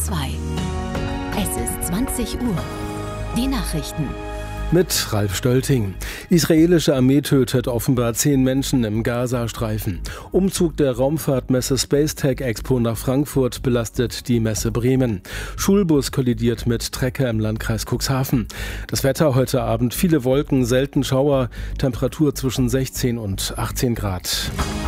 2. Es ist 20 Uhr. Die Nachrichten. Mit Ralf Stölting. Israelische Armee tötet offenbar 10 Menschen im Gazastreifen. Umzug der Raumfahrtmesse Spacetech Expo nach Frankfurt belastet die Messe Bremen. Schulbus kollidiert mit Trecker im Landkreis Cuxhaven. Das Wetter heute Abend: viele Wolken, selten Schauer, Temperatur zwischen 16 und 18 Grad.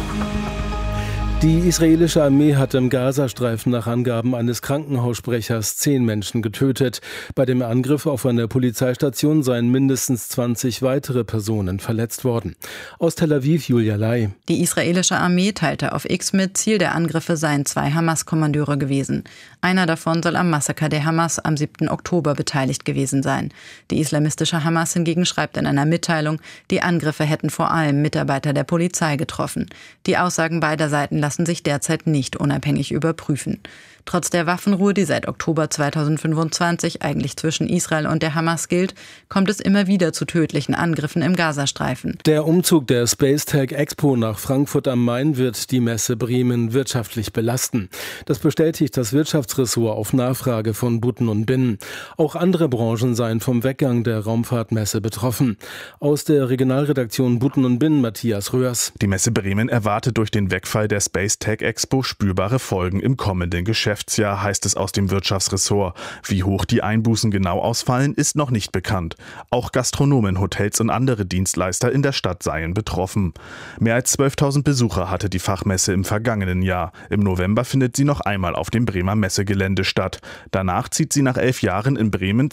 Die israelische Armee hat im Gazastreifen nach Angaben eines Krankenhaussprechers 10 Menschen getötet. Bei dem Angriff auf eine Polizeistation seien mindestens 20 weitere Personen verletzt worden. Aus Tel Aviv, Julia Lai. Die israelische Armee teilte auf X mit, Ziel der Angriffe seien 2 Hamas-Kommandeure gewesen. Einer davon soll am Massaker der Hamas am 7. Oktober beteiligt gewesen sein. Die islamistische Hamas hingegen schreibt in einer Mitteilung, die Angriffe hätten vor allem Mitarbeiter der Polizei getroffen. Die Aussagen beider Seiten lassen sich derzeit nicht unabhängig überprüfen. Trotz der Waffenruhe, die seit Oktober 2025 eigentlich zwischen Israel und der Hamas gilt, kommt es immer wieder zu tödlichen Angriffen im Gazastreifen. Der Umzug der Spacetech Expo nach Frankfurt am Main wird die Messe Bremen wirtschaftlich belasten. Das bestätigt das Wirtschaftsressort auf Nachfrage von Buten und Binnen. Auch andere Branchen seien vom Weggang der Raumfahrtmesse betroffen. Aus der Regionalredaktion Buten und Binnen Matthias Röhrs. Die Messe Bremen erwartet durch den Wegfall der Spacetech Expo spürbare Folgen im kommenden Geschäftsjahr, heißt es aus dem Wirtschaftsressort. Wie hoch die Einbußen genau ausfallen, ist noch nicht bekannt. Auch Gastronomen, Hotels und andere Dienstleister in der Stadt seien betroffen. Mehr als 12.000 Besucher hatte die Fachmesse im vergangenen Jahr. Im November findet sie noch einmal auf dem Bremer Messegelände statt. Danach zieht sie nach 11 Jahren in Bremen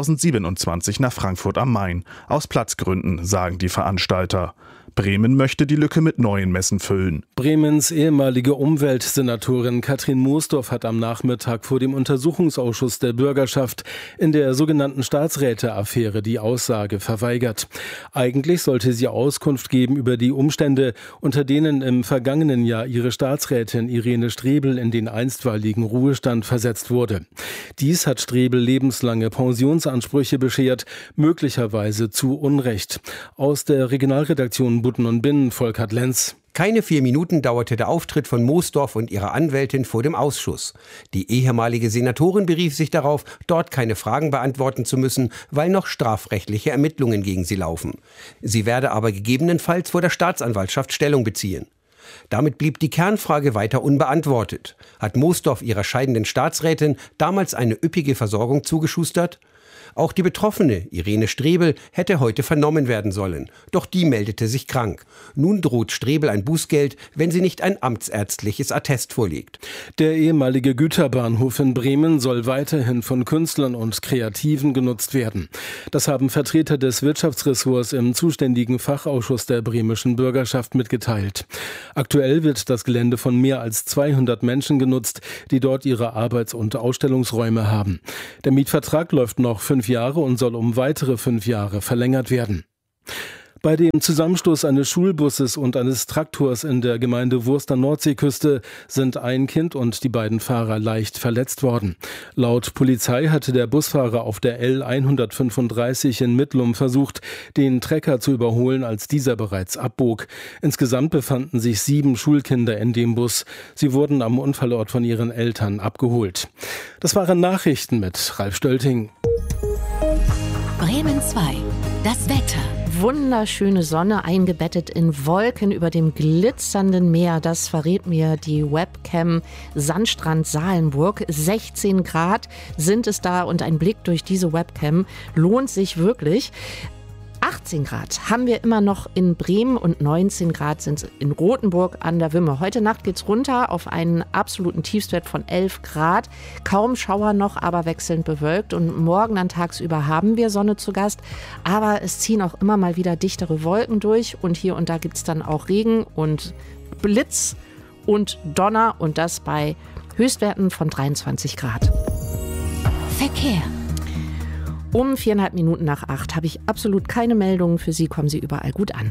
2027 nach Frankfurt am Main. Aus Platzgründen, sagen die Veranstalter. Bremen möchte die Lücke mit neuen Messen füllen. Bremens ehemalige Umweltsenatorin Katrin Moosdorf hat am Nachmittag vor dem Untersuchungsausschuss der Bürgerschaft in der sogenannten Staatsräte-Affäre die Aussage verweigert. Eigentlich sollte sie Auskunft geben über die Umstände, unter denen im vergangenen Jahr ihre Staatsrätin Irene Strebel in den einstweiligen Ruhestand versetzt wurde. Dies hat Strebel lebenslange Pensionsansprüche beschert, möglicherweise zu Unrecht. Aus der Regionalredaktion Buten und Binnen, Volkert Lenz. Keine 4 Minuten dauerte der Auftritt von Moosdorf und ihrer Anwältin vor dem Ausschuss. Die ehemalige Senatorin berief sich darauf, dort keine Fragen beantworten zu müssen, weil noch strafrechtliche Ermittlungen gegen sie laufen. Sie werde aber gegebenenfalls vor der Staatsanwaltschaft Stellung beziehen. Damit blieb die Kernfrage weiter unbeantwortet. Hat Moosdorf ihrer scheidenden Staatsrätin damals eine üppige Versorgung zugeschustert? Auch die Betroffene, Irene Strebel, hätte heute vernommen werden sollen. Doch die meldete sich krank. Nun droht Strebel ein Bußgeld, wenn sie nicht ein amtsärztliches Attest vorlegt. Der ehemalige Güterbahnhof in Bremen soll weiterhin von Künstlern und Kreativen genutzt werden. Das haben Vertreter des Wirtschaftsressorts im zuständigen Fachausschuss der bremischen Bürgerschaft mitgeteilt. Aktuell wird das Gelände von mehr als 200 Menschen genutzt, die dort ihre Arbeits- und Ausstellungsräume haben. Der Mietvertrag läuft noch 5 Jahre und soll um weitere 5 Jahre verlängert werden. Bei dem Zusammenstoß eines Schulbusses und eines Traktors in der Gemeinde Wurst an Nordseeküste sind ein Kind und die beiden Fahrer leicht verletzt worden. Laut Polizei hatte der Busfahrer auf der L135 in Mittlum versucht, den Trecker zu überholen, als dieser bereits abbog. Insgesamt befanden sich 7 Schulkinder in dem Bus. Sie wurden am Unfallort von ihren Eltern abgeholt. Das waren Nachrichten mit Ralf Stölting. Bremen 2. Das Wetter. Wunderschöne Sonne eingebettet in Wolken über dem glitzernden Meer. Das verrät mir die Webcam Sandstrand Salenburg. 16 Grad sind es da und ein Blick durch diese Webcam lohnt sich wirklich. 18 Grad haben wir immer noch in Bremen und 19 Grad sind es in Rothenburg an der Wümme. Heute Nacht geht's runter auf einen absoluten Tiefstwert von 11 Grad. Kaum Schauer noch, aber wechselnd bewölkt. Und morgen dann tagsüber haben wir Sonne zu Gast. Aber es ziehen auch immer mal wieder dichtere Wolken durch. Und hier und da gibt's dann auch Regen und Blitz und Donner. Und das bei Höchstwerten von 23 Grad. Verkehr. Um 4,5 Minuten nach 8 habe ich absolut keine Meldungen. Für Sie kommen Sie überall gut an.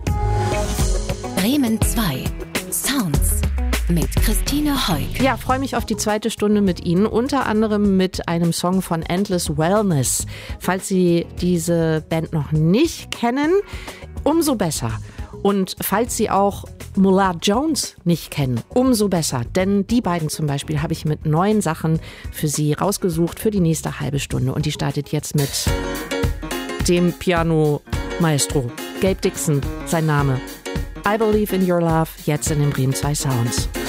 Bremen 2. Sounds mit Christine Heuk. Ja, freue mich auf die zweite Stunde mit Ihnen. Unter anderem mit einem Song von Endless Wellness. Falls Sie diese Band noch nicht kennen, umso besser. Und falls Sie auch Mullard Jones nicht kennen, umso besser. Denn die beiden zum Beispiel habe ich mit neuen Sachen für Sie rausgesucht für die nächste halbe Stunde. Und die startet jetzt mit dem Piano-Maestro. Gabe Dixon, sein Name. I Believe in Your Love, jetzt in den Bremen 2 Sounds.